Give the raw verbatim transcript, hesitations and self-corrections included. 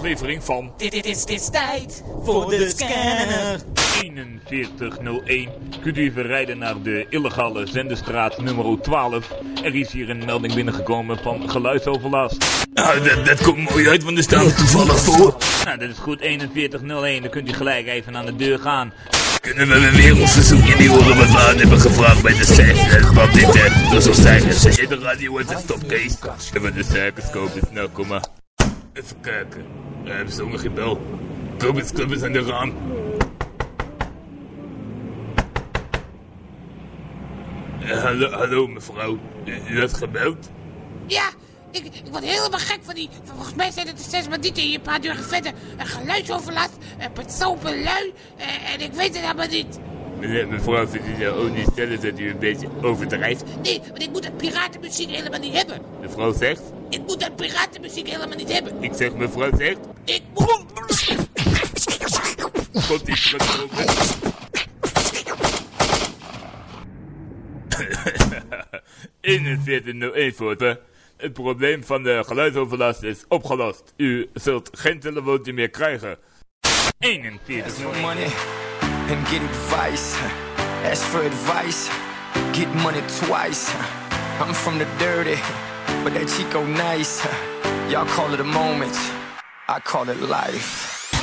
aflevering van... Dit, dit, is, dit is tijd voor de scanner. eenenveertig nul één. Kunt u even rijden naar de illegale zenderstraat nummer twaalf. Er is hier een melding binnengekomen van geluidsoverlast. Nou, dat, dat komt mooi uit, want er staan er toevallig voor. Nou, dat is goed, eenenveertig nul één. Dan kunt u gelijk even aan de deur gaan. Kunnen we weer ons verzoekje niet horen wat we aan hebben gevraagd bij de cijfers? Want dit, uh, dat is al cijfers. Zet je de radio even stop, Kees? Even de cijfers kopen, snel, kom maar. Even kijken. We hebben zo nog geen bel. Kom eens, kom eens aan de raam. Uh, hallo, hallo mevrouw. U, u had gebeld? Ja, ik, ik word helemaal gek van die... Volgens mij zijn het de zes bandieten hier een paar deuren verder. Een geluidsoverlast, een persoonlijke lui. Uh, en ik weet het helemaal niet. Meneer, mevrouw, vindt u nou ook niet stellen dat u een beetje overdrijft? Nee, want ik moet dat piratenmuziek helemaal niet hebben. Mevrouw zegt? Ik moet dat piratenmuziek helemaal niet hebben. Ik zeg mevrouw zegt? Ik moet... Komt iets wat over. eenenveertig nul één foto. Het probleem van de geluidsoverlast is opgelost. U zult geen telefoontje meer krijgen. eenenveertig nul één. And get advice. Ask for advice. Get money twice. I'm from the dirty, but that Chico nice. Y'all call it a moment. I call it life.